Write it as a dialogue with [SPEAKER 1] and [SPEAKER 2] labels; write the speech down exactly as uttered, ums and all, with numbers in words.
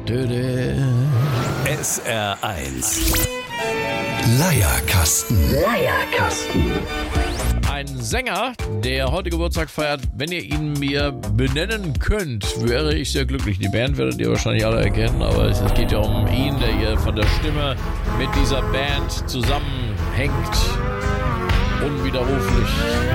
[SPEAKER 1] S R eins Leierkasten. Leierkasten.
[SPEAKER 2] Ein Sänger, der heute Geburtstag feiert, wenn ihr ihn mir benennen könnt, wäre ich sehr glücklich. Die Band werdet ihr wahrscheinlich alle erkennen, aber es geht ja um ihn, der hier von der Stimme mit dieser Band zusammenhängt. Unwiderruflich.